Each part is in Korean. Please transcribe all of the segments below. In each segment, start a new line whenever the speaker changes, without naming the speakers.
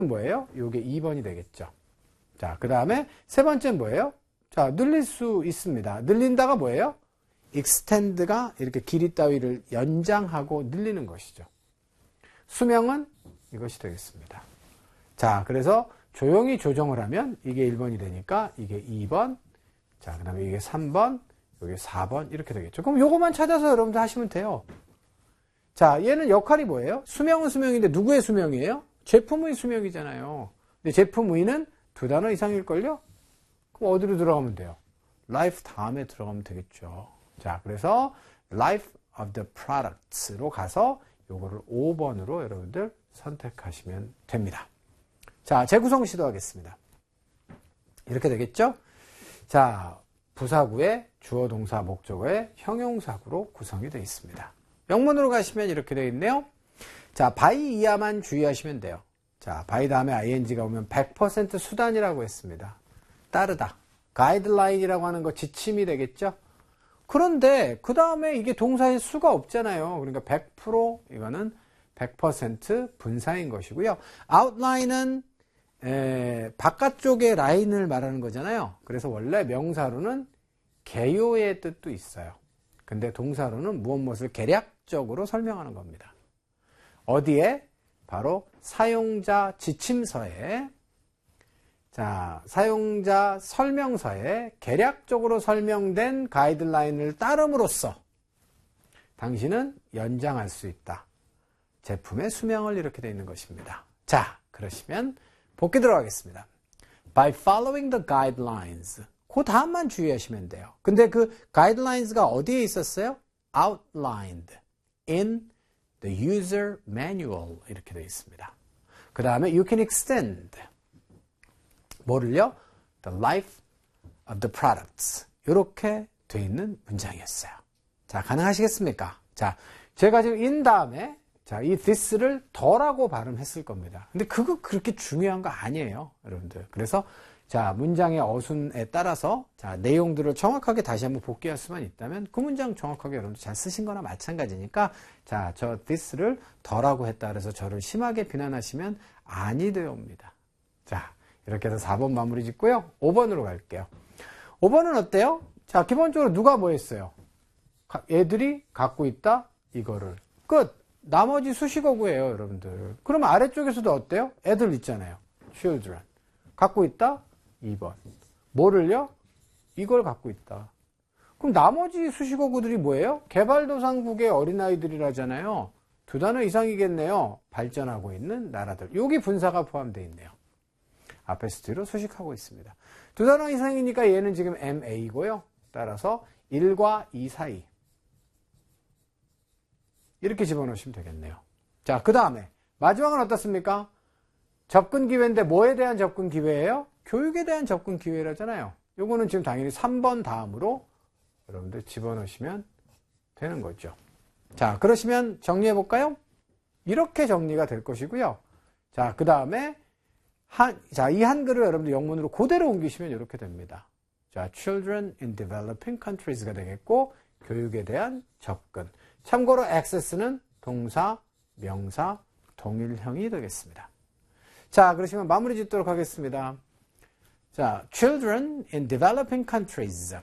뭐예요? 요게 2번이 되겠죠. 자, 그 다음에 세 번째는 뭐예요? 자, 늘릴 수 있습니다. 늘린다가 뭐예요? extend가 이렇게 길이 따위를 연장하고 늘리는 것이죠. 수명은 이것이 되겠습니다. 자, 그래서 조용히 조정을 하면 이게 1번이 되니까 이게 2번, 자, 그 다음에 이게 3번, 이게 4번 이렇게 되겠죠. 그럼 요거만 찾아서 여러분들 하시면 돼요. 자, 얘는 역할이 뭐예요? 수명은 수명인데 누구의 수명이에요? 제품의 수명이잖아요. 근데 제품의는 두 단어 이상일걸요? 그럼 어디로 들어가면 돼요? life 다음에 들어가면 되겠죠. 자, 그래서 life of the products로 가서 요거를 5번으로 여러분들 선택하시면 됩니다. 자, 재구성 시도하겠습니다. 이렇게 되겠죠? 자, 부사구의 주어, 동사, 목적어의 형용사구로 구성이 되어 있습니다. 영문으로 가시면 이렇게 되어 있네요. 자, by 이하만 주의하시면 돼요. 자, by 다음에 ing가 오면 100% 수단이라고 했습니다. 따르다. 가이드라인이라고 하는 거 지침이 되겠죠? 그런데 그 다음에 이게 동사의 수가 없잖아요. 그러니까 100% 이거는 100% 분사인 것이고요. outline은 바깥쪽의 라인을 말하는 거잖아요. 그래서 원래 명사로는 개요의 뜻도 있어요. 근데 동사로는 무엇을 개략적으로 설명하는 겁니다. 어디에? 바로 사용자 지침서에, 자, 사용자 설명서에 개략적으로 설명된 가이드라인을 따름으로써 당신은 연장할 수 있다. 제품의 수명을 이렇게 되어 있는 것입니다. 자, 그러시면 복귀 들어가겠습니다. By following the guidelines. 그 다음만 주의하시면 돼요. 근데 그 guidelines가 어디에 있었어요? Outlined in the user manual 이렇게 되어 있습니다. 그 다음에 you can extend 뭐를요? The life of the products 이렇게 되어 있는 문장이었어요. 자, 가능하시겠습니까? 자, 제가 지금 in 다음에 자, 이 this를 더라고 발음했을 겁니다. 근데 그거 그렇게 중요한 거 아니에요, 여러분들. 그래서 자, 문장의 어순에 따라서 자, 내용들을 정확하게 다시 한번 복귀할 수만 있다면 그 문장 정확하게 여러분들 잘 쓰신 거나 마찬가지니까 자, 저 this를 더라고 했다 그래서 저를 심하게 비난하시면 아니 되옵니다. 자, 이렇게 해서 4번 마무리 짓고요. 5번으로 갈게요. 5번은 어때요? 자, 기본적으로 누가 뭐 했어요? 애들이 갖고 있다? 이거를. 끝! 나머지 수식어구예요, 여러분들. 그럼 아래쪽에서도 어때요? 애들 있잖아요. children. 갖고 있다? 2번. 뭐를요? 이걸 갖고 있다. 그럼 나머지 수식어구들이 뭐예요? 개발도상국의 어린아이들이라잖아요. 두 단어 이상이겠네요. 발전하고 있는 나라들. 여기 분사가 포함되어 있네요. 앞에서 뒤로 수식하고 있습니다. 두 단어 이상이니까 얘는 지금 MA고요. 따라서 1과 2 사이. 이렇게 집어넣으시면 되겠네요. 자, 그 다음에 마지막은 어떻습니까? 접근 기회인데 뭐에 대한 접근 기회예요? 교육에 대한 접근 기회라잖아요. 요거는 지금 당연히 3번 다음으로 여러분들 집어넣으시면 되는 거죠. 자, 그러시면 정리해 볼까요? 이렇게 정리가 될 것이고요. 자, 그 다음에 이 한글을 여러분들 영문으로 그대로 옮기시면 이렇게 됩니다. 자, children in developing countries가 되겠고 교육에 대한 접근. 참고로 access는 동사, 명사, 동일형이 되겠습니다. 자, 그러시면 마무리 짓도록 하겠습니다. 자, children in developing countries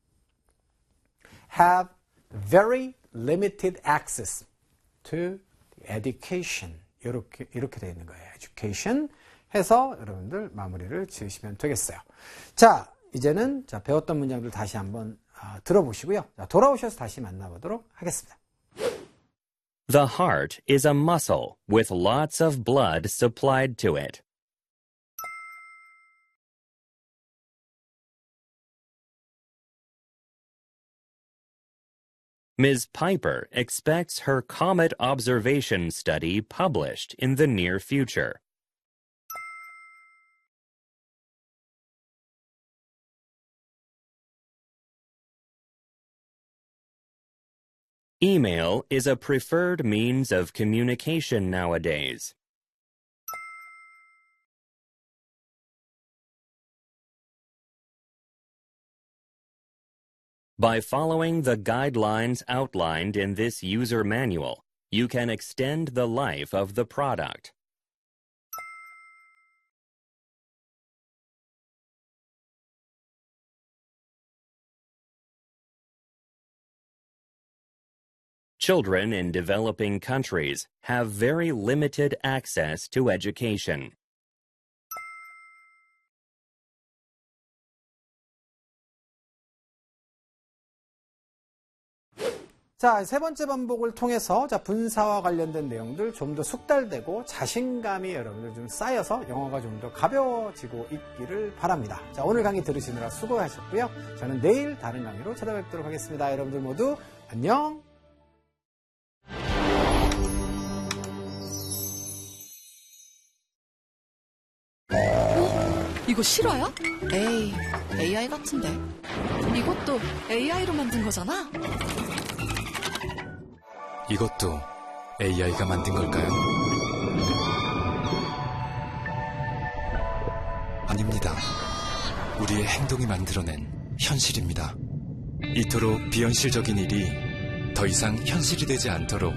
have very limited access to education. 이렇게 되어 있는 거예요. education 해서 여러분들 마무리를 지으시면 되겠어요. 자, 이제는 자, 배웠던 문장들 다시 한번 들어보시고요. 자, 돌아오셔서 다시 만나보도록 하겠습니다.
The heart is a muscle with lots of blood supplied to it. Ms. Piper expects her comet observation study published in the near future. Email is a preferred means of communication nowadays. By following the guidelines outlined in this user manual, you can extend the life of the product. Children in developing countries have very limited access to education.
자, 세 번째 반복을 통해서 분사와 관련된 내용들 좀 더 숙달되고 자신감이 여러분들 좀 쌓여서 영어가 좀 더 가벼워지고 있기를 바랍니다. 자, 오늘 강의 들으시느라 수고하셨고요. 저는 내일 다른 강의로 찾아뵙도록 하겠습니다. 여러분들 모두 안녕!
이거 실화야? 에이, AI 같은데. 이것도 AI로 만든 거잖아?
이것도 AI가 만든 걸까요? 아닙니다. 우리의 행동이 만들어낸 현실입니다. 이토록 비현실적인 일이 더 이상 현실이 되지 않도록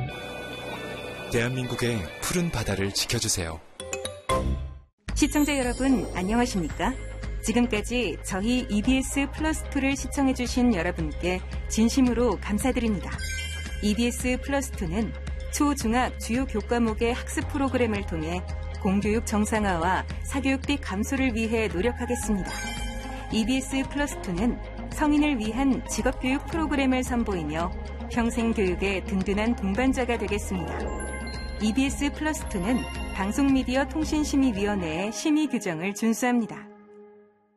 대한민국의 푸른 바다를 지켜주세요.
시청자 여러분, 안녕하십니까? 지금까지 저희 EBS 플러스2를 시청해주신 여러분께 진심으로 감사드립니다. EBS 플러스2는 초, 중학 주요 교과목의 학습 프로그램을 통해 공교육 정상화와 사교육비 감소를 위해 노력하겠습니다. EBS 플러스2는 성인을 위한 직업교육 프로그램을 선보이며 평생교육의 든든한 동반자가 되겠습니다. EBS 플러스2는 방송미디어 통신심의위원회의 심의 규정을 준수합니다.